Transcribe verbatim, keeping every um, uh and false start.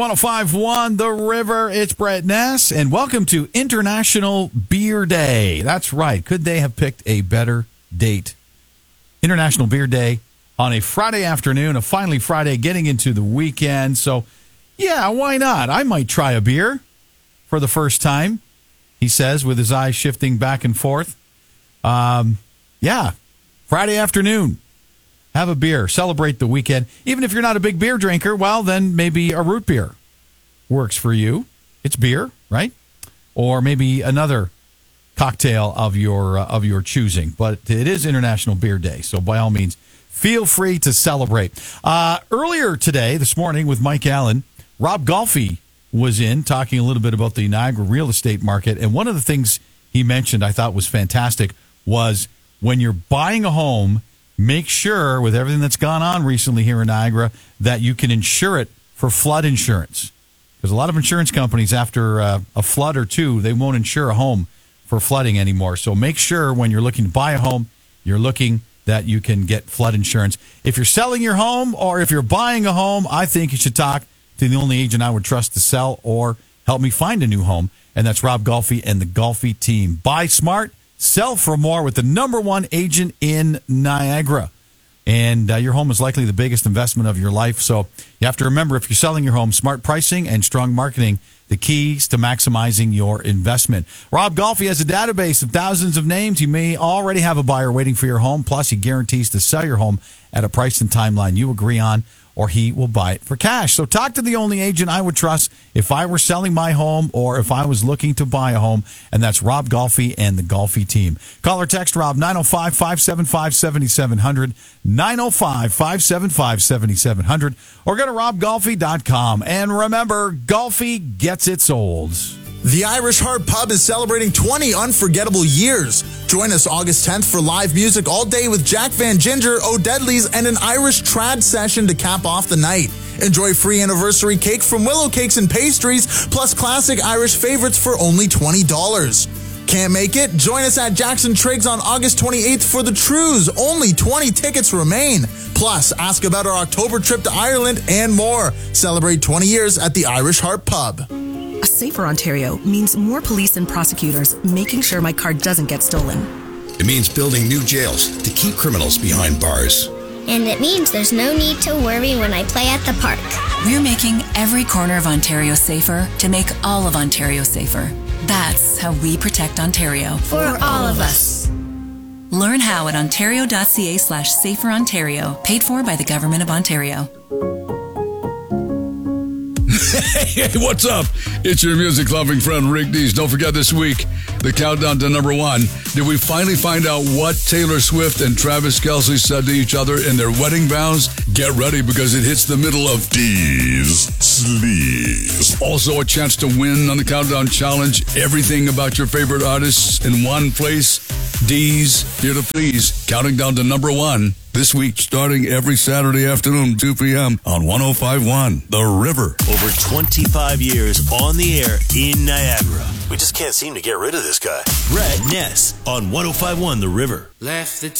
one oh five point one The River, it's Brett Ness, and welcome to International Beer Day. That's right. Could they have picked a better date? International Beer Day on a Friday afternoon, a finally Friday getting into the weekend. So, yeah, why not? I might try a beer for the first time, he says, with his eyes shifting back and forth. Um, yeah, Friday afternoon. Have a beer. Celebrate the weekend. Even if you're not a big beer drinker, well, then maybe a root beer works for you. It's beer, right? Or maybe another cocktail of your uh, of your choosing. But it is International Beer Day, so by all means, feel free to celebrate. Uh, earlier today, this morning, with Mike Allen, Rob Golfi was in talking a little bit about the Niagara real estate market. And one of the things he mentioned I thought was fantastic was when you're buying a home, make sure, with everything that's gone on recently here in Niagara, that you can insure it for flood insurance. Because a lot of insurance companies, after uh, a flood or two, they won't insure a home for flooding anymore. So make sure when you're looking to buy a home, you're looking that you can get flood insurance. If you're selling your home or if you're buying a home, I think you should talk to the only agent I would trust to sell or help me find a new home, and that's Rob Golfi and the Golfi team. Buy smart. Sell for more with the number one agent in Niagara. And uh, your home is likely the biggest investment of your life. So you have to remember, if you're selling your home, smart pricing and strong marketing, the keys to maximizing your investment. Rob Golfi has a database of thousands of names. You may already have a buyer waiting for your home. Plus, he guarantees to sell your home at a price and timeline you agree on, or he will buy it for cash. So talk to the only agent I would trust if I were selling my home or if I was looking to buy a home, and that's Rob Golfi and the Golfi team. Call or text Rob nine oh five, five seven five, seven seven zero zero, nine oh five, five seven five, seven seven zero zero, or go to rob golfi dot com. And remember, Golfi gets it sold. The Irish Heart Pub is celebrating twenty unforgettable years. Join us August tenth for live music all day with Jack Van Ginger, O'Deadly's, and an Irish trad session to cap off the night. Enjoy free anniversary cake from Willow Cakes and Pastries, plus classic Irish favorites for only twenty dollars. Can't make it? Join us at Jackson Triggs on August twenty-eighth for the Trues. Only twenty tickets remain. Plus, ask about our October trip to Ireland and more. Celebrate twenty years at the Irish Heart Pub. A safer Ontario means more police and prosecutors making sure my car doesn't get stolen. It means building new jails to keep criminals behind bars. And it means there's no need to worry when I play at the park. We're making every corner of Ontario safer to make all of Ontario safer. That's how we protect Ontario. For all of us. Learn how at ontario.ca slash safer Ontario. Paid for by the Government of Ontario. Hey, what's up? It's your music-loving friend Rick Dees. Don't forget this week, the countdown to number one. Did we finally find out what Taylor Swift and Travis Kelce said to each other in their wedding vows? Get ready, because it hits the middle of Dees Sleaze. Also a chance to win on the Countdown Challenge. Everything about your favorite artists in one place. Dees, here to please. Counting down to number one. This week, starting every Saturday afternoon, two p.m. on one oh five point one The River. Over twenty-five years on the air in Niagara. We just can't seem to get rid of this guy. Brett Ness on one oh five point one The River. Left the